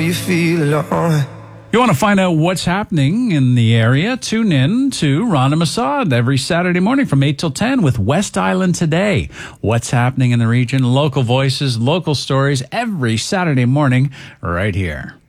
You feel alone. You want to find out what's happening in the area? Tune in to Ron and Masad every Saturday morning from 8 till 10 with West Island Today. What's happening in the region, local voices, local stories every Saturday morning right here.